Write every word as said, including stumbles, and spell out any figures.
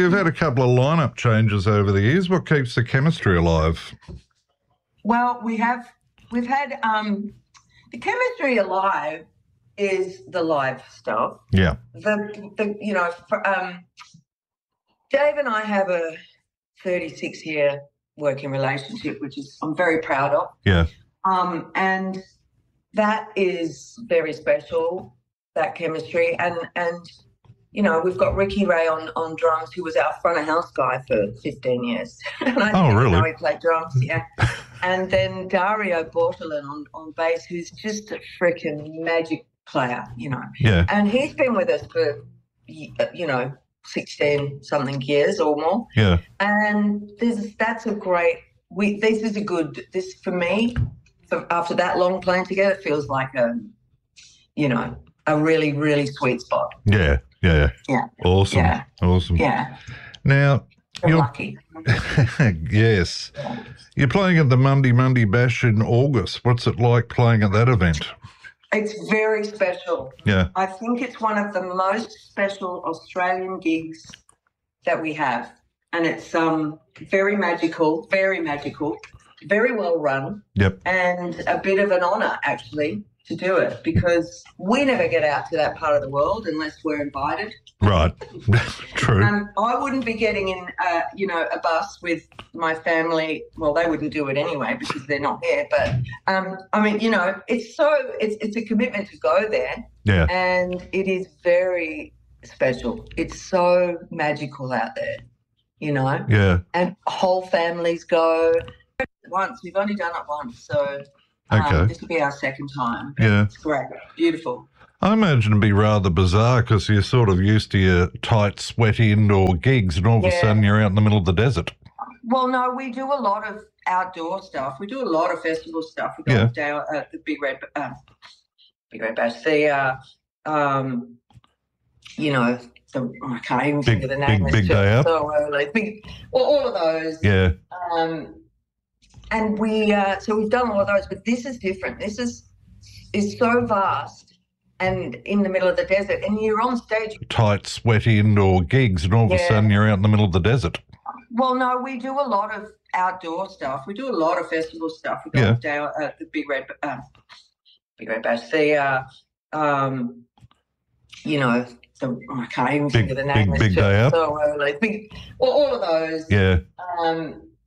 you've had a couple of lineup changes over the years. What keeps the chemistry alive? Well, we have, we've had, um, the chemistry alive is the live stuff. Yeah. The, the you know, for, um, Dave and I have a thirty-six year working relationship, which is I'm very proud of. Yeah. Um, and that is very special, that chemistry. And, and you know, we've got Ricky Ray on, on drums, who was our front of house guy for fifteen years. and I oh, didn't really? know he played drums, yeah. And then Dario Bortolin on, on bass, who's just a freaking magic player, you know. Yeah. And he's been with us for, you know, sixteen something years or more. Yeah. And this that's a great, we, this is a good, this for me, for, after that long playing together, feels like a, you know, a really, really sweet spot. Yeah. Yeah. Yeah. Awesome. Yeah. Awesome. Yeah. Now, I'm you're lucky. yes. You're playing at the Monday Monday Bash in August. What's it like playing at that event? It's very special. Yeah. I think it's one of the most special Australian gigs that we have. And it's um very magical, very magical, very well run. Yep. And a bit of an honour, actually, to do it, because we never get out to that part of the world unless we're invited. Right. True. Um, I wouldn't be getting in, uh, you know, a bus with my family. Well, they wouldn't do it anyway because they're not here. But um, I mean, you know, it's so it's it's a commitment to go there. Yeah. And it is very special. It's so magical out there, you know. Yeah. And whole families go. Once we've only done it once, so. Um, Okay. this will be our second time. Yeah. It's great. Beautiful. I imagine it'd be rather bizarre because you're sort of used to your tight, sweaty indoor gigs and all of Yeah. a sudden you're out in the middle of the desert. Well, no, we do a lot of outdoor stuff. We do a lot of festival stuff. We got Yeah. down at the Big Red, uh, Big Red Bash. The, uh, um, you know, the, I can't even Big- think of the name. big- It's big just day out. So early. Big, well, all of those. Yeah. Um, and we, uh, so we've done all of those, but this is different. This is is so vast and in the middle of the desert, and you're on stage. Tight, sweaty indoor gigs and all of a Yeah. sudden you're out in the middle of the desert. Well, no, we do a lot of outdoor stuff. We do a lot of festival stuff. We got Yeah. down at the Big Red, uh, Big Red Bash. The, uh, um, you know, the, I can't even think Big- of the name. big- It's big just day out. So early. Big, well, all of those. Yeah. Um,